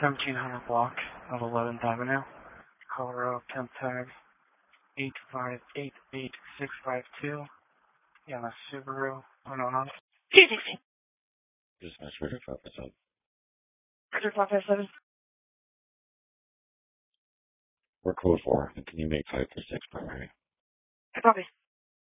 1700 block of 11th Avenue, Colorado, temp tag 8588652. Yeah, Subaru, on and off. 260. Dispatch Roger 557. Roger 557. We're code 4, and can you make 536 primary? I copy.